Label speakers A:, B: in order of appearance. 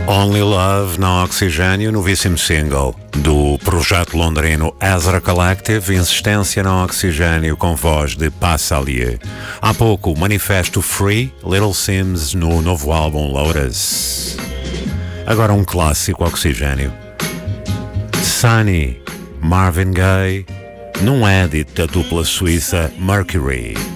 A: Only Love no Oxigênio, novíssimo single do projeto londrino Ezra Collective, Insistência no Oxigênio com voz de Passalier. Há pouco, Manifesto Free, Little Sims no novo álbum Lotus. Agora um clássico Oxigênio. Sunny, Marvin Gaye, num edit da dupla suíça Mercury.